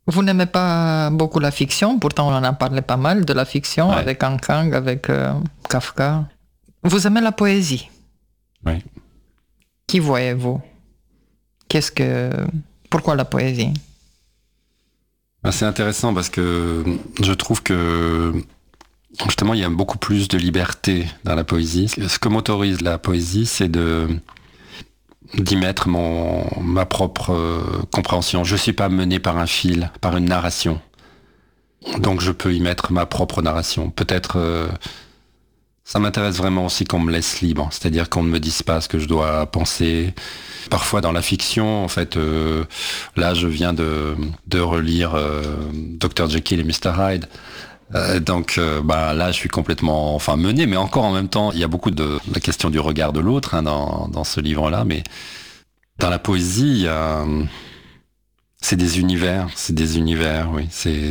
Vous n'aimez pas beaucoup la fiction, pourtant on en a parlé pas mal de la fiction, avec Kang, avec Kafka. Vous aimez la poésie? Oui. Qui voyez-vous? Pourquoi la poésie? C'est intéressant parce que je trouve que justement il y a beaucoup plus de liberté dans la poésie. Ce que m'autorise la poésie, c'est d'y mettre ma propre compréhension. Je ne suis pas mené par un fil, par une narration. Donc je peux y mettre ma propre narration. Peut-être ça m'intéresse vraiment aussi qu'on me laisse libre, c'est-à-dire qu'on ne me dise pas ce que je dois penser. Parfois dans la fiction, en fait, là je viens de relire Dr. Jekyll et Mr. Hyde. Donc là je suis complètement mené, mais encore en même temps il y a beaucoup de la question du regard de l'autre dans ce livre-là, mais dans la poésie c'est des univers, oui,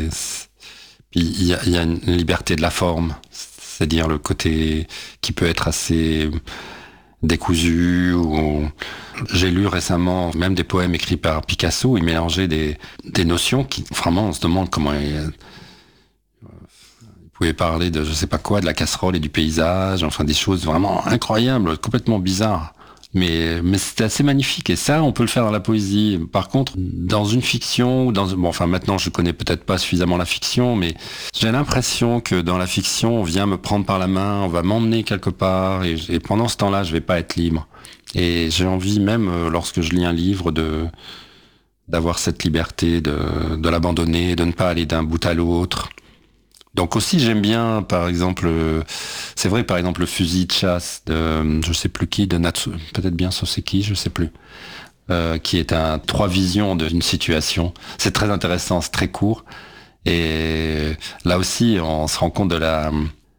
puis il y a une liberté de la forme, c'est-à-dire le côté qui peut être assez décousu. J'ai lu récemment même des poèmes écrits par Picasso, il mélangeait des notions qui vraiment on se demande comment il pouvait parler de je sais pas quoi, de la casserole et du paysage, enfin des choses vraiment incroyables, complètement bizarres. Mais c'était assez magnifique, et ça on peut le faire dans la poésie. Par contre, dans une fiction ou maintenant je connais peut-être pas suffisamment la fiction, mais j'ai l'impression que dans la fiction on vient me prendre par la main, on va m'emmener quelque part, et pendant ce temps-là je vais pas être libre. Et j'ai envie même lorsque je lis un livre d'avoir cette liberté de l'abandonner, de ne pas aller d'un bout à l'autre. Donc aussi j'aime bien par exemple le fusil de chasse de je sais plus qui, de Natsu, peut-être bien Soseki, je sais plus, qui est 3 visions d'une situation. C'est très intéressant, c'est très court, et là aussi on se rend compte de la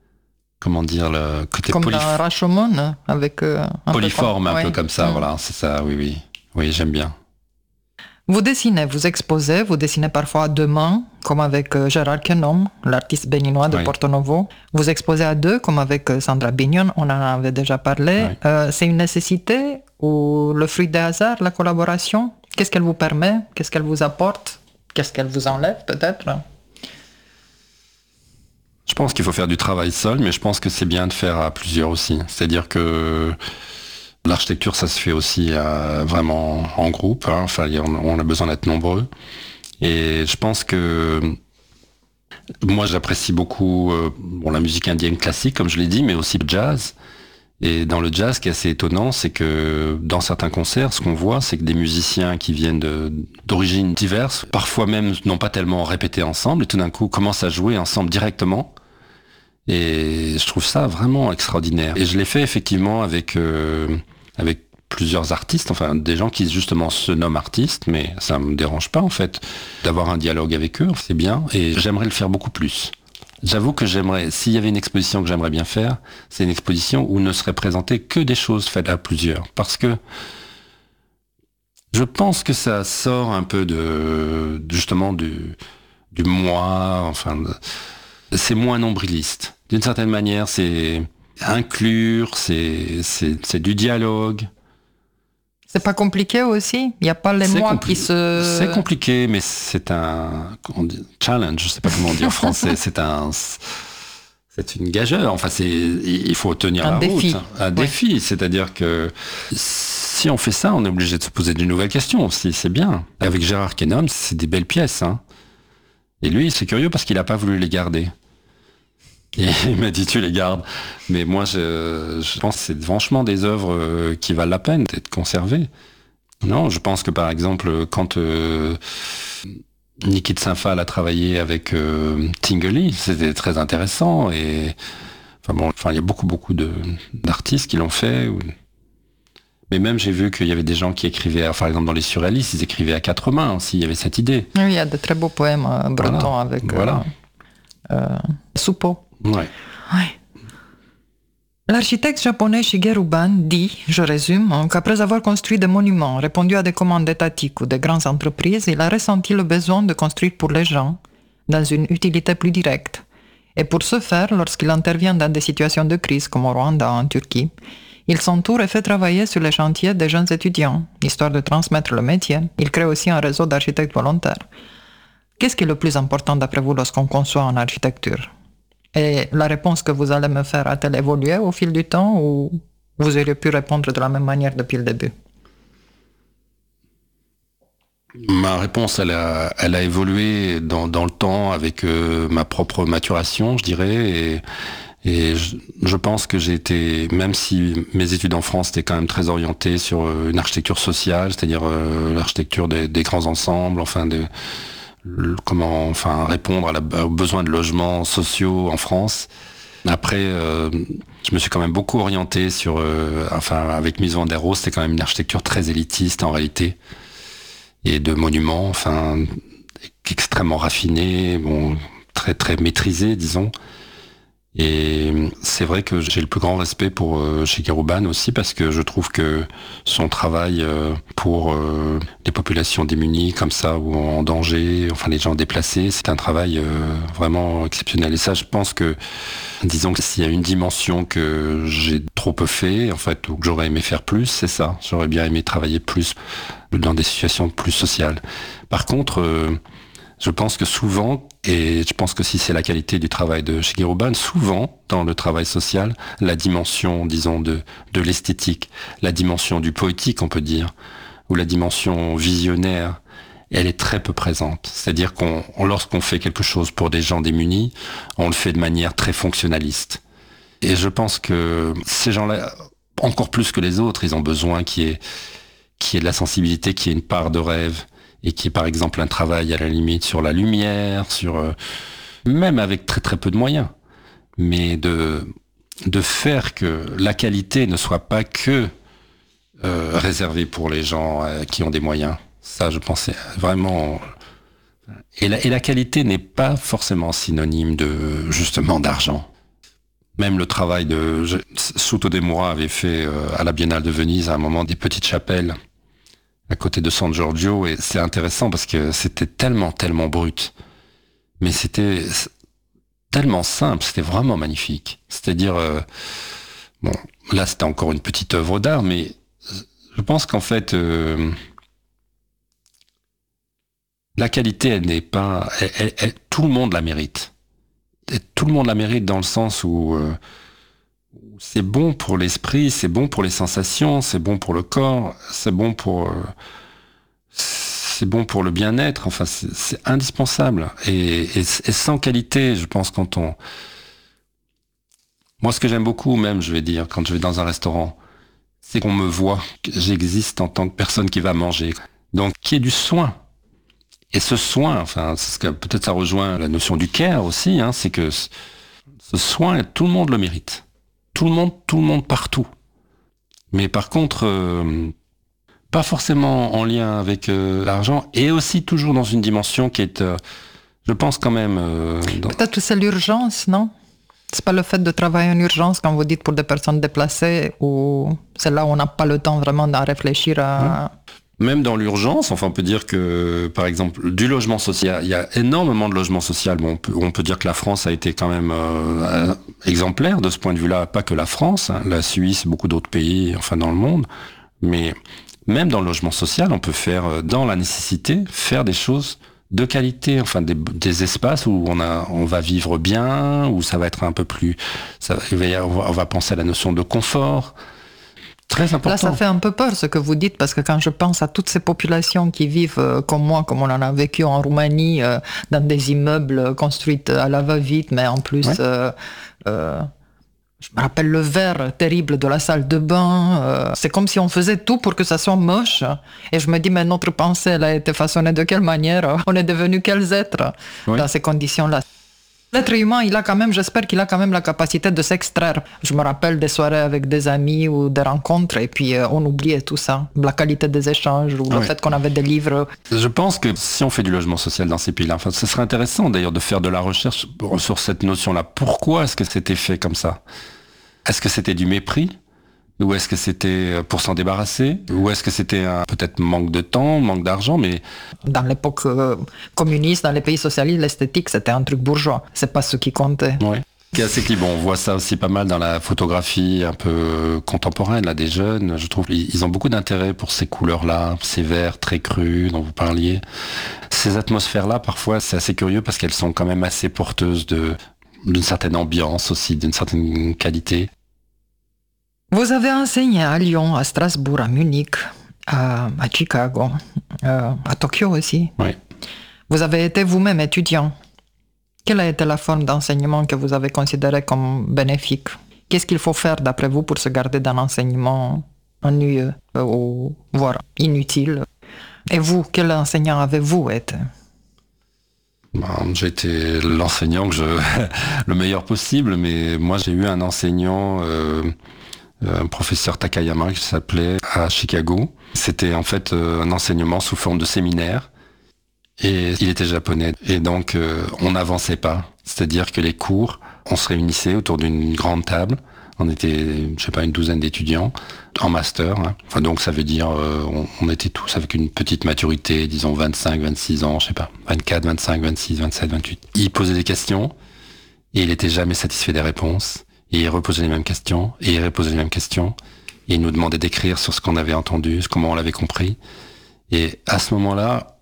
le côté comme dans Rashomon avec polyforme un peu comme ça, voilà, c'est ça, oui, j'aime bien. Vous dessinez, vous exposez, vous dessinez parfois à 2 mains, comme avec Gérard Quenom, l'artiste béninois de Porto Novo. Vous exposez à 2, comme avec Sandra Bignon, on en avait déjà parlé. C'est une nécessité ou le fruit des hasards, la collaboration? Qu'est-ce qu'elle vous permet? Qu'est-ce qu'elle vous apporte? Qu'est-ce qu'elle vous enlève peut-être? Je pense qu'il faut faire du travail seul, mais je pense que c'est bien de faire à plusieurs aussi. C'est-à-dire que l'architecture, ça se fait aussi vraiment en groupe, hein. Enfin, on a besoin d'être nombreux. Et je pense que moi, j'apprécie beaucoup la musique indienne classique, comme je l'ai dit, mais aussi le jazz. Et dans le jazz, ce qui est assez étonnant, c'est que dans certains concerts, ce qu'on voit, c'est que des musiciens qui viennent d'origines diverses, parfois même n'ont pas tellement répété ensemble, et tout d'un coup commencent à jouer ensemble directement. Et je trouve ça vraiment extraordinaire. Et je l'ai fait effectivement avec plusieurs artistes, enfin des gens qui justement se nomment artistes, mais ça me dérange pas en fait d'avoir un dialogue avec eux, c'est bien, et j'aimerais le faire beaucoup plus. J'avoue que s'il y avait une exposition que j'aimerais bien faire, c'est une exposition où ne seraient présentées que des choses faites à plusieurs, parce que je pense que ça sort un peu justement du moi, c'est moins nombriliste. D'une certaine manière, c'est inclure, c'est du dialogue. C'est pas compliqué aussi? Il n'y a pas les mots qui se... C'est compliqué, mais c'est un challenge, je sais pas comment on dit en français. C'est une gageure. Enfin, il faut tenir la route. Un défi. C'est-à-dire que si on fait ça, on est obligé de se poser de nouvelles questions aussi. C'est bien. Avec Gérard Quenom, c'est des belles pièces, hein. Et lui, c'est curieux parce qu'il n'a pas voulu les garder. Et il m'a dit tu les gardes. Mais moi je pense que c'est franchement des œuvres qui valent la peine d'être conservées. Non, je pense que par exemple quand Niki de Saint-Phal a travaillé avec Tinguely, c'était très intéressant. Et il y a beaucoup d'artistes qui l'ont fait. Mais même j'ai vu qu'il y avait des gens qui écrivaient, par exemple dans les surréalistes, ils écrivaient à 4 mains aussi, il y avait cette idée. Oui, il y a de très beaux poèmes bretons avec Soupeau. Ouais. L'architecte japonais Shigeru Ban dit, je résume, qu'après avoir construit des monuments, répondu à des commandes étatiques ou de grandes entreprises, il a ressenti le besoin de construire pour les gens, dans une utilité plus directe. Et pour ce faire, lorsqu'il intervient dans des situations de crise comme au Rwanda, en Turquie, il s'entoure et fait travailler sur les chantiers des jeunes étudiants, histoire de transmettre le métier. Il crée aussi un réseau d'architectes volontaires. Qu'est-ce qui est le plus important d'après vous lorsqu'on conçoit en architecture? Et la réponse que vous allez me faire a-t-elle évolué au fil du temps ou vous auriez pu répondre de la même manière depuis le début? Ma réponse, elle a évolué dans le temps avec ma propre maturation, je dirais, et je pense que j'ai été, même si mes études en France étaient quand même très orientées sur une architecture sociale, c'est-à-dire l'architecture des grands ensembles, comment répondre aux besoins de logements sociaux en France. Après, je me suis quand même beaucoup orienté sur, avec Mies van der Rohe, c'était quand même une architecture très élitiste en réalité, et de monuments, extrêmement raffinés, bon, très très maîtrisés, disons. Et c'est vrai que j'ai le plus grand respect pour Shigeru Ban aussi, parce que je trouve que son travail pour les populations démunies comme ça ou en danger, les gens déplacés, c'est un travail vraiment exceptionnel. Et ça, je pense que, disons que s'il y a une dimension que j'ai trop peu fait, ou que j'aurais aimé faire plus, c'est ça. J'aurais bien aimé travailler plus dans des situations plus sociales. Par contre, je pense que souvent, et je pense que si c'est la qualité du travail de Shigeru Ban, souvent, dans le travail social, la dimension, disons, de l'esthétique, la dimension du poétique, on peut dire, ou la dimension visionnaire, elle est très peu présente. C'est-à-dire lorsqu'on fait quelque chose pour des gens démunis, on le fait de manière très fonctionnaliste. Et je pense que ces gens-là, encore plus que les autres, ils ont besoin qu'il y ait de la sensibilité, qu'il y ait une part de rêve, et qui est par exemple un travail à la limite sur la lumière, même avec très très peu de moyens, mais de faire que la qualité ne soit pas que réservée pour les gens qui ont des moyens. Ça, je pensais vraiment. Et la qualité n'est pas forcément synonyme justement d'argent. Même le travail de Shuto Demura avait fait à la Biennale de Venise à un moment des petites chapelles à côté de San Giorgio, et c'est intéressant parce que c'était tellement brut, mais c'était tellement simple, c'était vraiment magnifique. C'est-à-dire, là c'était encore une petite œuvre d'art, mais je pense qu'en fait, la qualité, elle n'est pas, tout le monde la mérite. Et tout le monde la mérite dans le sens où c'est bon pour l'esprit, c'est bon pour les sensations, c'est bon pour le corps, c'est bon pour le bien-être. C'est indispensable. Et sans qualité, je pense, moi, ce que j'aime beaucoup, même, je vais dire, quand je vais dans un restaurant, c'est qu'on me voit, que j'existe en tant que personne qui va manger. Donc, qu'il y ait du soin. Et ce soin, peut-être ça rejoint la notion du care aussi, c'est que ce soin, tout le monde le mérite. Tout le monde partout. Mais par contre, pas forcément en lien avec l'argent, et aussi toujours dans une dimension qui est, je pense quand même... Peut-être que c'est l'urgence, non? C'est pas le fait de travailler en urgence, quand vous dites pour des personnes déplacées, ou c'est là où on n'a pas le temps vraiment d'en réfléchir à... Même dans l'urgence, on peut dire que, par exemple, du logement social, il y a énormément de logements sociaux. Bon, on peut dire que la France a été quand même exemplaire de ce point de vue-là, pas que la France, la Suisse, beaucoup d'autres pays, dans le monde. Mais même dans le logement social, on peut faire, dans la nécessité, faire des choses de qualité, des espaces où on va vivre bien, où ça va être un peu plus... on va penser à la notion de confort. Très important. Là, ça fait un peu peur ce que vous dites, parce que quand je pense à toutes ces populations qui vivent comme moi, comme on en a vécu en Roumanie, dans des immeubles construits à la va-vite, mais en plus, je me rappelle le verre terrible de la salle de bain. C'est comme si on faisait tout pour que ça soit moche. Et je me dis, mais notre pensée, elle a été façonnée de quelle manière? On est devenus quels êtres dans ces conditions-là? L'être humain, j'espère qu'il a quand même la capacité de s'extraire. Je me rappelle des soirées avec des amis ou des rencontres, et puis on oubliait tout ça. La qualité des échanges, ou le fait qu'on avait des livres. Je pense que si on fait du logement social dans ces pays-là, ce serait intéressant d'ailleurs de faire de la recherche sur cette notion-là. Pourquoi est-ce que c'était fait comme ça? Est-ce que c'était du mépris? Ou est-ce que c'était pour s'en débarrasser? Ou est-ce que c'était peut-être manque de temps, manque d'argent? Mais dans l'époque communiste, dans les pays socialistes, l'esthétique, c'était un truc bourgeois. C'est pas ce qui comptait. Oui. C'est assez clivant. On voit ça aussi pas mal dans la photographie un peu contemporaine, là, des jeunes. Je trouve qu'ils ont beaucoup d'intérêt pour ces couleurs-là, ces verts très crus dont vous parliez. Ces atmosphères-là, parfois, c'est assez curieux parce qu'elles sont quand même assez porteuses d'une certaine ambiance aussi, d'une certaine qualité. Vous avez enseigné à Lyon, à Strasbourg, à Munich, à Chicago, à Tokyo aussi. Oui. Vous avez été vous-même étudiant. Quelle a été la forme d'enseignement que vous avez considérée comme bénéfique? Qu'est-ce qu'il faut faire d'après vous pour se garder d'un enseignement ennuyeux ou voire inutile? Et vous, quel enseignant avez-vous été? J'ai été l'enseignant le meilleur possible, mais moi j'ai eu un enseignant, un professeur Takayama qui s'appelait à Chicago. C'était en fait un enseignement sous forme de séminaire et il était japonais. Et donc on n'avançait pas, c'est-à-dire que les cours, on se réunissait autour d'une grande table. On était, je sais pas, une douzaine d'étudiants en master. Hein. Enfin, donc ça veut dire on était tous avec une petite maturité, disons 25, 26 ans, je sais pas, 24, 25, 26, 27, 28. Il posait des questions et il était jamais satisfait des réponses. Et il reposait les mêmes questions et il reposait les mêmes questions. Et il nous demandait d'écrire sur ce qu'on avait entendu, comment on l'avait compris. Et à ce moment-là,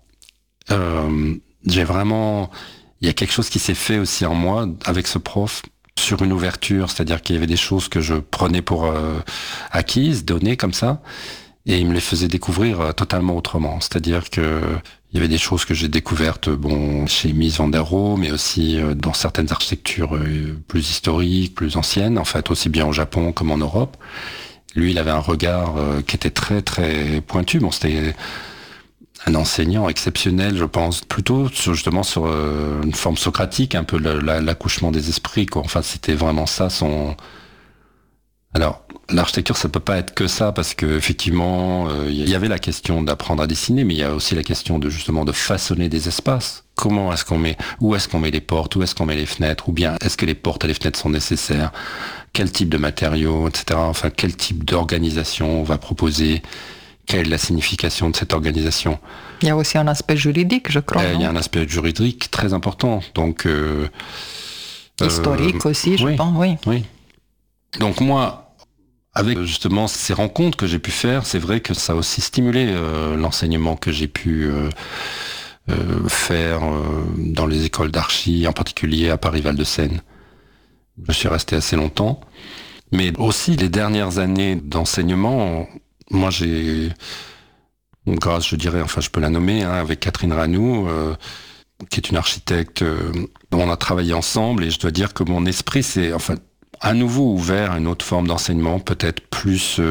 j'ai vraiment, il y a quelque chose qui s'est fait aussi en moi avec ce prof. Sur une ouverture, c'est-à-dire qu'il y avait des choses que je prenais pour acquises, données comme ça, et il me les faisait découvrir totalement autrement. C'est-à-dire que il y avait des choses que j'ai découvertes, chez Mies van der Rohe, mais aussi dans certaines architectures plus historiques, plus anciennes, en fait, aussi bien au Japon comme en Europe. Lui, il avait un regard qui était très très pointu. C'était un enseignant exceptionnel, je pense, plutôt sur une forme socratique, un peu l'accouchement des esprits, quoi. Enfin, c'était vraiment ça son... Alors, l'architecture, ça peut pas être que ça, parce que effectivement, il y avait la question d'apprendre à dessiner, mais il y a aussi la question de façonner des espaces. Où est-ce qu'on met les portes, où est-ce qu'on met les fenêtres, ou bien est-ce que les portes et les fenêtres sont nécessaires, quel type de matériaux, etc. Enfin, quel type d'organisation on va proposer. Quelle est la signification de cette organisation? Il y a aussi un aspect juridique, je crois. Il y a un aspect juridique très important. Donc, historique aussi, je pense, oui. Oui. Donc moi, avec justement ces rencontres que j'ai pu faire, c'est vrai que ça a aussi stimulé l'enseignement que j'ai pu faire dans les écoles d'archi, en particulier à Paris-Val-de-Seine. Je suis resté assez longtemps. Mais aussi les dernières années d'enseignement... Moi, grâce, je dirais, enfin, je peux la nommer, hein, avec Catherine Ranoux, qui est une architecte dont on a travaillé ensemble, et je dois dire que mon esprit s'est, enfin, à nouveau ouvert à une autre forme d'enseignement, peut-être plus,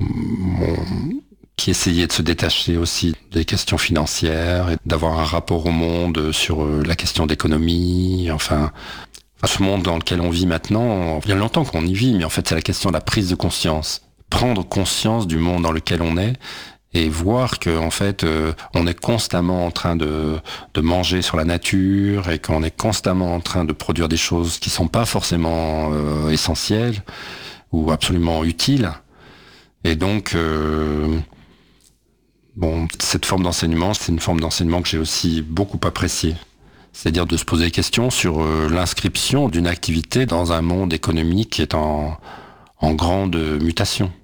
qui essayait de se détacher aussi des questions financières, et d'avoir un rapport au monde sur la question d'économie, enfin, ce monde dans lequel on vit maintenant, il y a longtemps qu'on y vit, mais en fait, c'est la question de la prise de conscience. Prendre conscience du monde dans lequel on est et voir que en fait on est constamment en train de manger sur la nature et qu'on est constamment en train de produire des choses qui sont pas forcément essentielles ou absolument utiles. Et donc cette forme d'enseignement, c'est une forme d'enseignement que j'ai aussi beaucoup appréciée. C'est-à-dire de se poser des questions sur l'inscription d'une activité dans un monde économique qui est en grande mutation.